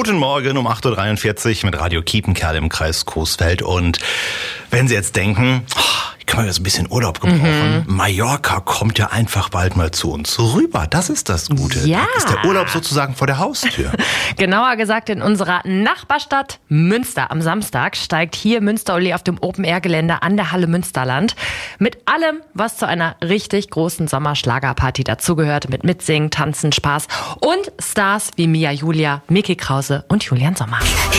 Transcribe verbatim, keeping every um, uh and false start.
Guten Morgen um acht Uhr dreiundvierzig mit Radio Kiepenkerl im Kreis Coesfeld. Und wenn Sie jetzt denken, oh, ich kann mal jetzt ein bisschen Urlaub gebrauchen. Mhm. Mallorca kommt ja einfach bald mal zu uns rüber. Das ist das Gute. Ja. Da ist der Urlaub sozusagen vor der Haustür. Genauer gesagt in unserer Nachbarstadt Münster. Am Samstag steigt hier Münster-Uli auf dem Open-Air-Gelände an der Halle Münsterland. Mit allem, was zu einer richtig großen Sommerschlagerparty dazugehört. Mit Mitsingen, Tanzen, Spaß und Stars wie Mia Julia, Micky Krause und Julian Sommer.